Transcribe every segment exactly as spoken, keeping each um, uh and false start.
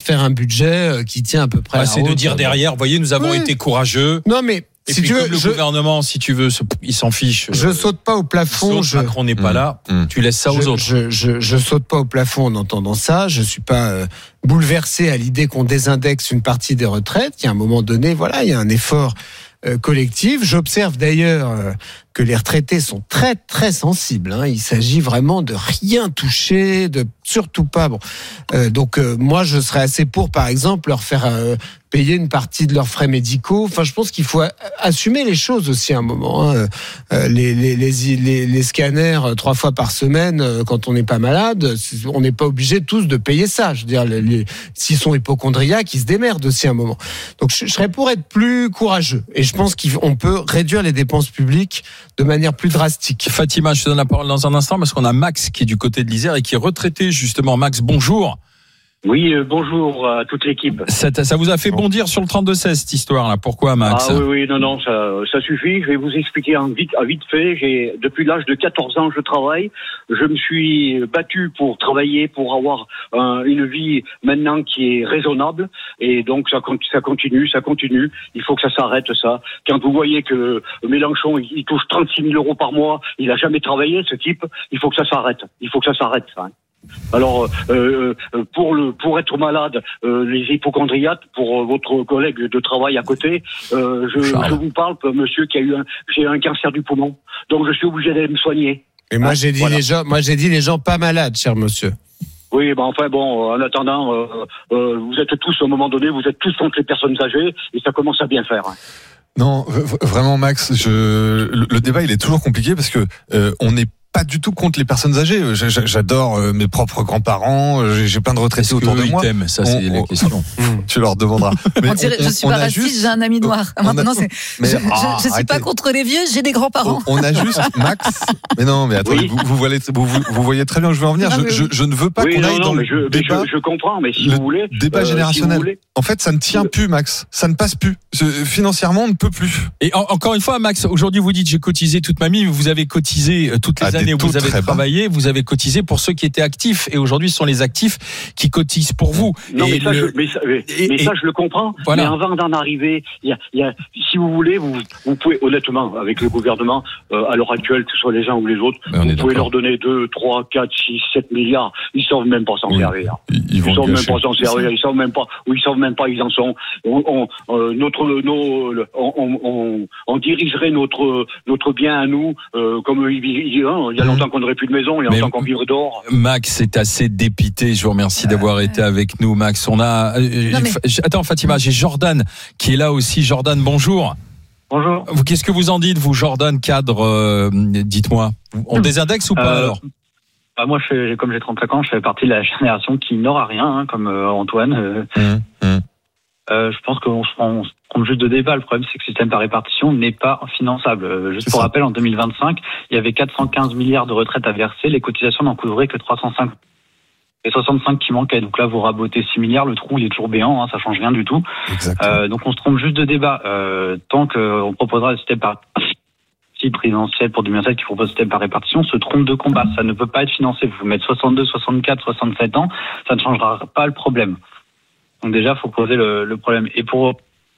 faire un budget qui tient à peu près. Ah, à c'est la de route. dire derrière, vous voyez, nous avons oui. été courageux. Non, mais et si puis tu veux, comme le je, gouvernement, si tu veux, il s'en fiche. Je saute pas au plafond. Saute, je, Macron n'est pas mmh, là. mmh. Tu laisses ça aux je, autres. Je, je, je saute pas au plafond en entendant ça. Je suis pas euh, bouleversé à l'idée qu'on désindexe une partie des retraites. Il y a un moment donné, voilà, il y a un effort euh, collectif. J'observe d'ailleurs euh, que les retraités sont très très sensibles. Hein. Il s'agit vraiment de rien toucher, de surtout pas. Bon, euh, donc euh, moi je serais assez pour, par exemple, leur faire euh, payer une partie de leurs frais médicaux. Enfin, je pense qu'il faut assumer les choses aussi à un moment. Hein. Euh, les, les, les, les, les scanners euh, trois fois par semaine euh, quand on n'est pas malade, on n'est pas obligé tous de payer ça. Je veux dire, les, les, s'ils sont hypocondriaques, ils se démerdent aussi à un moment. Donc, je, je serais pour être plus courageux. Et je pense qu'on peut réduire les dépenses publiques de manière plus drastique. Fatima, je te donne la parole dans un instant parce qu'on a Max qui est du côté de l'Isère et qui est retraité justement. Max, bonjour. Oui, euh, bonjour à toute l'équipe. Ça, ça vous a fait bondir sur le trente-deux seize cette histoire-là. Pourquoi, Max ? Ah oui, oui, non, non, ça, ça suffit. Je vais vous expliquer en vite, à vite fait. J'ai, depuis l'âge de quatorze ans, je travaille. Je me suis battu pour travailler, pour avoir euh, une vie maintenant qui est raisonnable. Et donc ça, ça continue, ça continue. Il faut que ça s'arrête, ça. Quand vous voyez que Mélenchon, il, il touche trente-six mille euros par mois, il a jamais travaillé, ce type. Il faut que ça s'arrête. Il faut que ça s'arrête, ça. Hein. Alors, euh, pour le pour être malade, euh, les hypocondriaques, pour votre collègue de travail à côté, euh, je, je vous parle, monsieur, qui a eu un, j'ai un cancer du poumon, donc je suis obligé d'aller me soigner. Et moi, j'ai dit voilà. les gens, moi j'ai dit les gens pas malades, cher monsieur. Oui, ben enfin bon, en attendant, euh, euh, vous êtes tous, à un moment donné, vous êtes tous contre les personnes âgées, et ça commence à bien faire. Non, vraiment, Max, je, le, le débat il est toujours compliqué parce que euh, on n'est pas du tout contre les personnes âgées. J'adore mes propres grands-parents. J'ai plein de retraités autour de moi. T'aimes, ça, c'est on, la question. Tu leur demanderas. Mais on dirait, on, je suis pas raciste, juste, j'ai un ami noir. Maintenant, c'est, mais, je, ah, je, je suis pas contre les vieux, j'ai des grands-parents. On, on a juste, Max. Mais non, mais attendez, oui. vous, vous, voyez, vous, vous voyez très bien où je veux en venir. Non, je, je, je ne veux pas oui, qu'on non, aille non, dans mais le je, débat. Je, je comprends, mais si le vous voulez. Débat euh, générationnel. Si voulez, en fait, ça ne tient plus, Max. Ça ne passe plus. Financièrement, on ne peut plus. Et en, encore une fois, Max, aujourd'hui, vous dites j'ai cotisé toute ma vie, mais vous avez cotisé toutes les années où vous avez travaillé. Vous avez cotisé pour ceux qui étaient actifs et aujourd'hui ce sont les actifs qui cotisent pour vous. Non, et mais, ça, le... je, mais, ça, mais, et, mais et... ça je le comprends. Voilà. Mais avant d'en arriver, il y a, il y a, si vous voulez, vous, vous pouvez honnêtement avec le gouvernement euh, à l'heure actuelle, que ce soit les uns ou les autres, vous pouvez d'accord. leur donner deux, trois, quatre, six, sept milliards. Ils savent même pas s'en oui. servir. Ils, ils, ils savent même pas s'en servir. Ils savent même pas. Ou ils savent même pas. Ils en sont. On, on, euh, notre, nos, on, on, on dirigerait notre notre bien à nous euh, comme il, il, il y a longtemps qu'on n'aurait plus de maison. Il y a longtemps qu'on vivrait dehors. Max, c'est assez dépité. Je vous remercie d'avoir euh... été avec nous, Max. On a. Non, mais... Attends, Fatima, j'ai Jordan qui est là aussi. Jordan, bonjour. Bonjour. Vous, qu'est-ce que vous en dites, vous, Jordan, cadre euh, dites-moi. On désindexe ou pas euh... alors? Bah moi, je fais, comme j'ai trente-cinq ans, je fais partie de la génération qui n'aura rien, hein, comme euh, Antoine. Euh, mmh, mmh. Euh, je pense qu'on se prend, on se trompe juste de débat. Le problème, c'est que le système par répartition n'est pas finançable. Euh, juste c'est pour ça. Rappel, en deux mille vingt-cinq, il y avait quatre cent quinze milliards de retraites à verser. Les cotisations n'en couvraient que trois cent cinq. Et soixante-cinq qui manquaient. Donc là, vous rabotez six milliards. Le trou, il est toujours béant. Hein, ça change rien du tout. Euh, donc on se trompe juste de débat. Euh, tant qu'on proposera le système par présidentiel pour deux mille vingt-sept qui propose le système par répartition se trompe de combat. Ça ne peut pas être financé. Vous mettez soixante-deux, soixante-quatre, soixante-sept ans, ça ne changera pas le problème. Donc déjà, il faut poser le, le problème. Et pour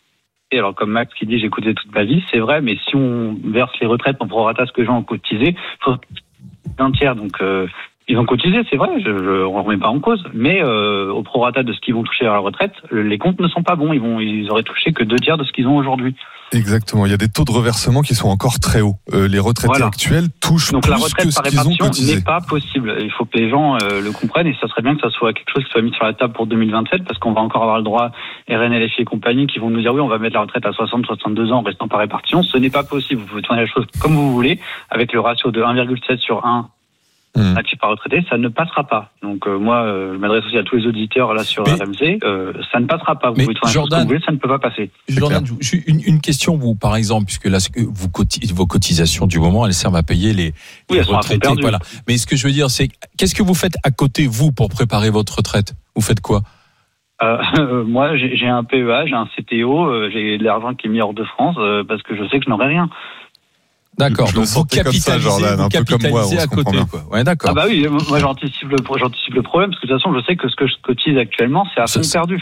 et alors comme Max qui dit j'ai cotisé toute ma vie, c'est vrai, mais si on verse les retraites en prorata ce que les gens ont cotisé, il faut un tiers. Donc euh, ils ont cotisé, c'est vrai, je, je, on ne remet pas en cause, mais euh, au prorata de ce qu'ils vont toucher à la retraite, les comptes ne sont pas bons. Ils vont, ils auraient touché que deux tiers de ce qu'ils ont aujourd'hui. Exactement. Il y a des taux de reversement qui sont encore très hauts. Euh, les retraités voilà. actuels touchent Donc plus la retraite que ce par qu'ils ont répartition cotisé. n'est pas possible. Il faut que les gens euh, le comprennent et ça serait bien que ça soit quelque chose qui soit mis sur la table pour deux mille vingt-sept parce qu'on va encore avoir le droit R N L F et compagnie qui vont nous dire oui, on va mettre la retraite à soixante, soixante-deux ans en restant par répartition. Ce n'est pas possible. Vous pouvez tourner la chose comme vous voulez avec le ratio de un virgule sept sur un. Mmh. Actif par retraité, ça ne passera pas. Donc euh, moi, euh, je m'adresse aussi à tous les auditeurs là sur R M C. Euh, ça ne passera pas. Vous mais pouvez trouver Jordan, vous voulez, ça ne peut pas passer. Jordan, une, une question vous, par exemple, puisque là, vous cotis, vos cotisations du moment, elles servent à payer les, oui, les retraités. Voilà. Mais ce que je veux dire, c'est qu'est-ce que vous faites à côté vous pour préparer votre retraite? Vous faites quoi? Euh, euh, moi, j'ai, j'ai un P E A, j'ai un C T O, euh, j'ai de l'argent qui est mis hors de France euh, parce que je sais que je n'aurai rien. D'accord, je donc vous capitalisez, ça, Jordan, vous capitalisez à côté, quoi. Ouais, d'accord. Ah bah oui, moi j'anticipe le, j'anticipe le problème parce que de toute façon, je sais que ce que je cotise actuellement, c'est à fond perdu.